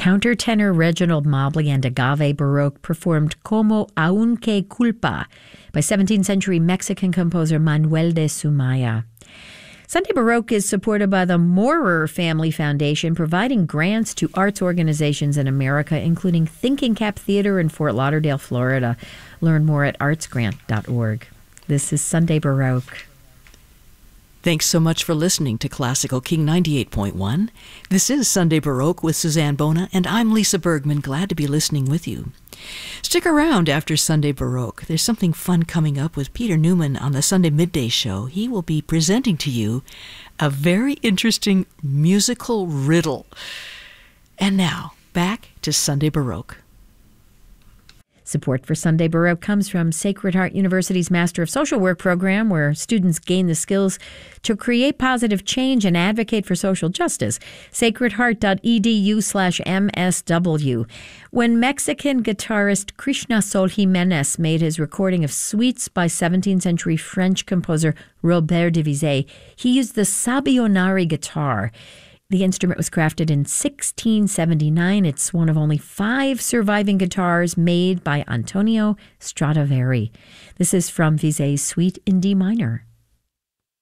Countertenor Reginald Mobley and Agave Baroque performed Como Aunque Culpa by 17th century Mexican composer Manuel de Sumaya. Sunday Baroque is supported by the Maurer Family Foundation, providing grants to arts organizations in America, including Thinking Cap Theater in Fort Lauderdale, Florida. Learn more at artsgrant.org. This is Sunday Baroque. Thanks so much for listening to Classical King 98.1. This is Sunday Baroque with Suzanne Bona, and I'm Lisa Bergman, glad to be listening with you. Stick around after Sunday Baroque. There's something fun coming up with Peter Newman on the Sunday Midday Show. He will be presenting to you a very interesting musical riddle. And now, back to Sunday Baroque. Support for Sunday Baroque comes from Sacred Heart University's Master of Social Work program, where students gain the skills to create positive change and advocate for social justice. sacredheart.edu/MSW. When Mexican guitarist Krishna Sol Jimenez made his recording of suites by 17th century French composer Robert Divisé, he used the Sabionari guitar. The instrument was crafted in 1679. It's one of only 5 surviving guitars made by Antonio Stradivari. This is from Visé's Suite in D minor.